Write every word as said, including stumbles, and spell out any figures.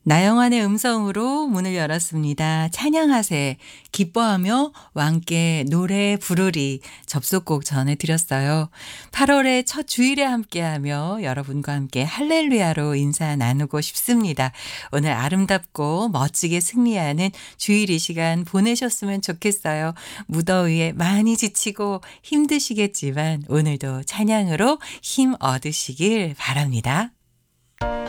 나영환의 음성으로 문을 열었습니다. 찬양하세, 기뻐하며 왕께 노래 부르리 접속곡 전해드렸어요. 팔월의 첫 주일에 함께하며 여러분과 함께 할렐루야로 인사 나누고 싶습니다. 오늘 아름답고 멋지게 승리하는 주일 이 시간 보내셨으면 좋겠어요. 무더위에 많이 지치고 힘드시겠지만 오늘도 찬양으로 힘 얻으시길 바랍니다.